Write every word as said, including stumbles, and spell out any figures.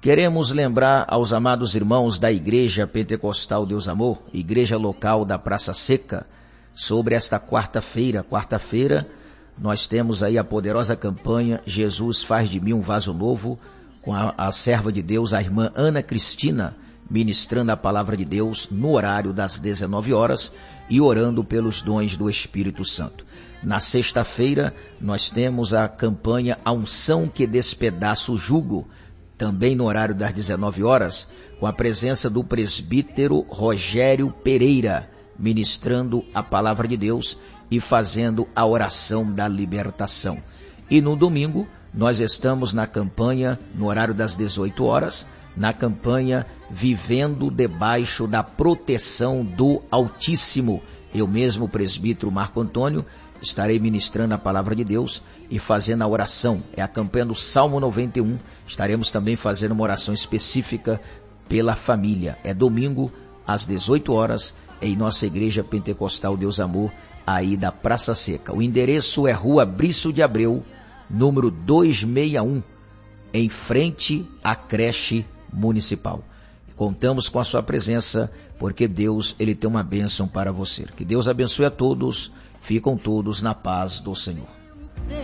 Queremos lembrar aos amados irmãos da Igreja Pentecostal Deus Amor, igreja local da Praça Seca, sobre esta quarta-feira. Quarta-feira nós temos aí a poderosa campanha Jesus faz de mim um vaso novo, com a, a serva de Deus, a irmã Ana Cristina, ministrando a palavra de Deus no horário das dezenove horas e orando pelos dons do Espírito Santo. Na sexta-feira nós temos a campanha A Unção que Despedaça o Jugo, também no horário das dezenove horas, com a presença do presbítero Rogério Pereira, ministrando a palavra de Deus e fazendo a oração da libertação. E no domingo, nós estamos na campanha, no horário das dezoito horas, na campanha Vivendo Debaixo da Proteção do Altíssimo. Eu mesmo, o presbítero Marco Antônio, estarei ministrando a palavra de Deus e fazendo a oração. É a campanha do Salmo noventa e um. Estaremos também fazendo uma oração específica pela família. É domingo, às dezoito horas, em nossa Igreja Pentecostal Deus Amor, aí da Praça Seca. O endereço é Rua Brício de Abreu, número duzentos e sessenta e um, em frente à creche municipal. Contamos com a sua presença, porque Deus, Ele tem uma bênção para você. Que Deus abençoe a todos. Ficam todos na paz do Senhor.